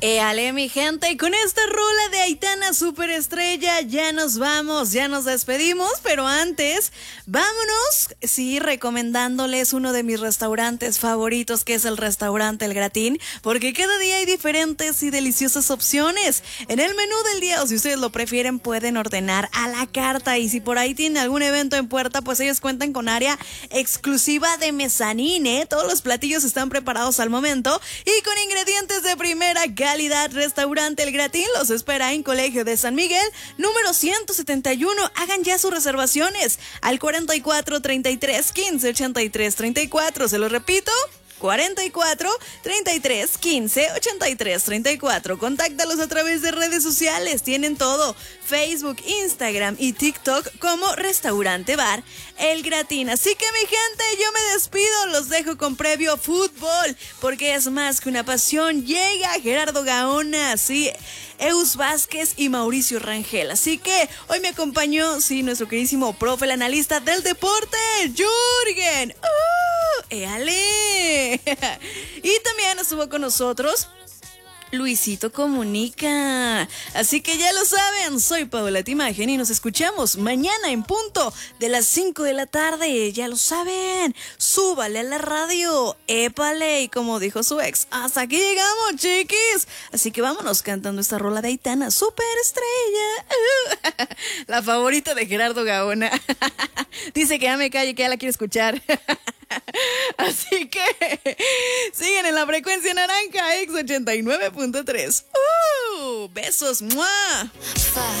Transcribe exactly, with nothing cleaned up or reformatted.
Éale, mi gente, y con esta rola de Aitana Superestrella ya nos vamos, ya nos despedimos, pero antes, vámonos, sí, recomendándoles uno de mis restaurantes favoritos, que es el restaurante El Gratín, porque cada día hay diferentes y deliciosas opciones. En el menú del día, o si ustedes lo prefieren, pueden ordenar a la carta, y si por ahí tienen algún evento en puerta, pues ellos cuentan con área exclusiva de mezanín, ¿eh? Todos los platillos están preparados al momento y con ingredientes de primera calidad. Restaurante El Gratín los espera en Colegio de San Miguel, número ciento setenta y uno. Hagan ya sus reservaciones al cuarenta y cuatro, treinta y tres, quince, ochenta y tres, treinta y cuatro. Se lo repito, cuarenta y cuatro, treinta y tres, quince, ochenta y tres, treinta y cuatro. Contáctalos a través de redes sociales. Tienen todo: Facebook, Instagram y TikTok como Restaurante Bar El Gratín. Así que, mi gente, yo me despido. Los dejo con previo fútbol, porque es más que una pasión. Llega Gerardo Gaona, sí, Eus Vázquez y Mauricio Rangel. Así que hoy me acompañó, sí, nuestro queridísimo profe, el analista del deporte, Jürgen. ¡Uh! ¡Éale! Y también estuvo con nosotros Luisito Comunica. Así que ya lo saben, soy Paola Timagen y nos escuchamos mañana en punto de las cinco de la tarde. Ya lo saben, súbale a la radio, épale, y como dijo su ex, hasta aquí llegamos, chiquis. Así que vámonos cantando esta rola de Aitana Superestrella, la favorita de Gerardo Gaona. Dice que ya me calle, que ya la quiere escuchar. Así que siguen en la frecuencia naranja X ochenta y nueve punto tres. Uh, besos, ¡mua!